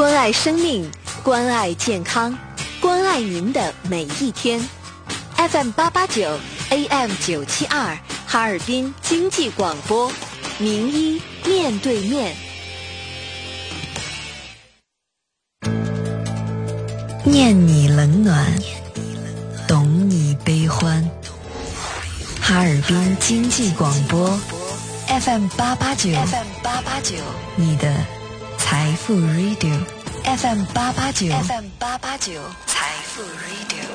关爱生命，关爱健康，关爱您的每一天。FM889 AM972 哈尔滨经济广播，名医面对面。 念你冷暖，懂你悲欢。哈尔滨经济广播 FM889 你的财富 Radio FM889 财富 Radio。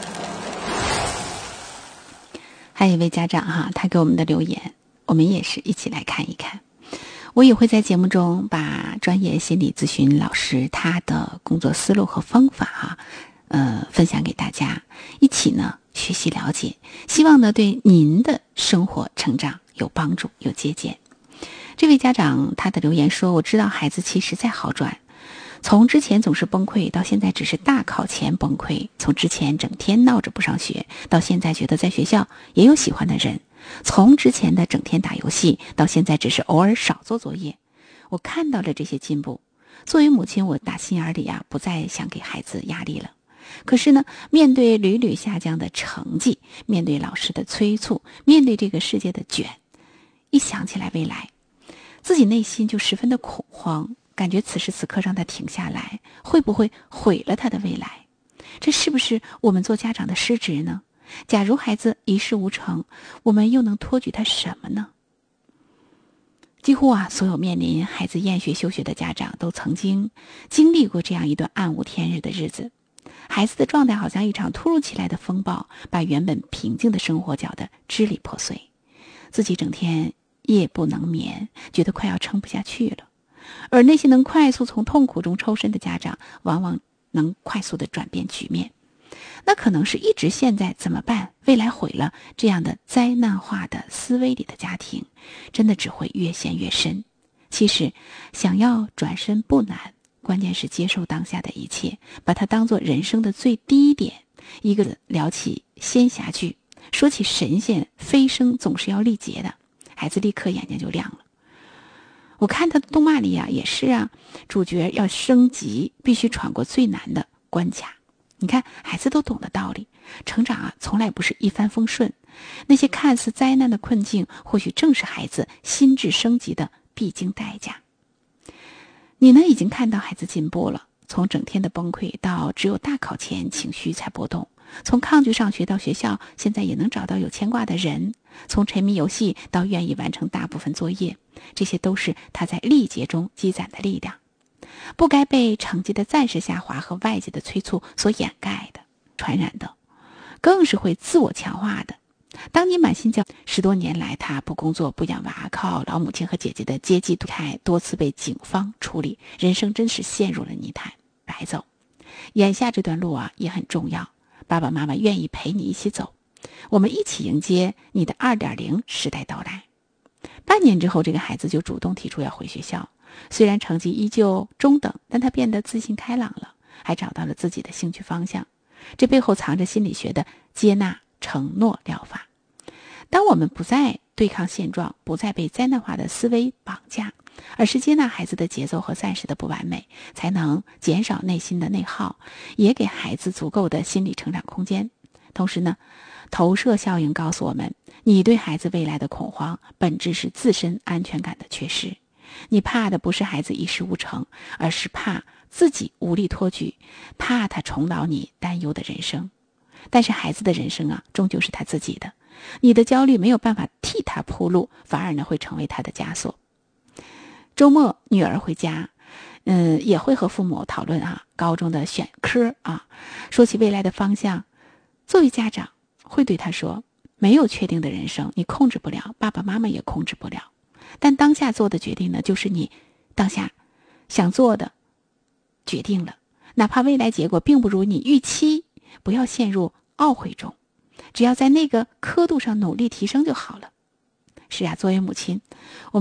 还有一位家长哈，他给我们的留言，我们也是一起来看一看。我也会在节目中把专业心理咨询老师他的工作思路和方法分享给大家，一起呢学习了解，希望呢对您的生活成长有帮助有借鉴。这位家长他的留言说，我知道孩子其实在好转，从之前总是崩溃到现在只是大考前崩溃，从之前整天闹着不上学到现在觉得在学校也有喜欢的人，从之前的整天打游戏到现在只是偶尔少做作业。我看到了这些进步，作为母亲我打心眼里不再想给孩子压力了。可是呢，面对屡屡下降的成绩，面对老师的催促，面对这个世界的卷，一想起来未来，自己内心就十分的恐慌，感觉此时此刻让他停下来，会不会毁了他的未来？这是不是我们做家长的失职呢？假如孩子一事无成，我们又能托举他什么呢？几乎所有面临孩子厌学休学的家长都曾经经历过这样一段暗无天日的日子。孩子的状态好像一场突如其来的风暴，把原本平静的生活搅得支离破碎，自己整天夜不能眠，觉得快要撑不下去了。而那些能快速从痛苦中抽身的家长，往往能快速地转变局面。那可能是一直现在怎么办，未来毁了这样的灾难化的思维里的家庭，真的只会越陷越深。其实想要转身不难，关键是接受当下的一切，把它当作人生的最低点。一个聊起仙侠剧，说起神仙飞升总是要历劫的，孩子立刻眼睛就亮了。我看他的动漫里也是主角要升级必须闯过最难的关卡。你看孩子都懂的道理，成长从来不是一帆风顺，那些看似灾难的困境，或许正是孩子心智升级的必经代价。你呢，已经看到孩子进步了，从整天的崩溃到只有大考前情绪才波动，从抗拒上学到学校现在也能找到有牵挂的人，从沉迷游戏到愿意完成大部分作业，这些都是他在历劫中积攒的力量，不该被成绩的暂时下滑和外界的催促所掩盖的、传染的，更是会自我强化的。当你满心10多年来他不工作不养娃，靠老母亲和姐姐的接济多次被警方处理，人生真是陷入了泥潭，白走。眼下这段路也很重要，爸爸妈妈愿意陪你一起走，我们一起迎接你的 2.0 时代到来。半年之后，这个孩子就主动提出要回学校，虽然成绩依旧中等，但他变得自信开朗了，还找到了自己的兴趣方向。这背后藏着心理学的接纳承诺疗法。当我们不再对抗现状，不再被灾难化的思维绑架，而是接纳孩子的节奏和暂时的不完美，才能减少内心的内耗，也给孩子足够的心理成长空间。同时呢，投射效应告诉我们，你对孩子未来的恐慌，本质是自身安全感的缺失。你怕的不是孩子一事无成，而是怕自己无力托举，怕他重蹈你担忧的人生。但是孩子的人生终究是他自己的，你的焦虑没有办法替他铺路，反而呢会成为他的枷锁。周末女儿回家，也会和父母讨论高中的选科说起未来的方向，作为家长会对他说，没有确定的人生，你控制不了，爸爸妈妈也控制不了。但当下做的决定呢，就是你当下想做的决定了，哪怕未来结果并不如你预期，不要陷入懊悔中，只要在那个刻度上努力提升就好了。是作为母亲，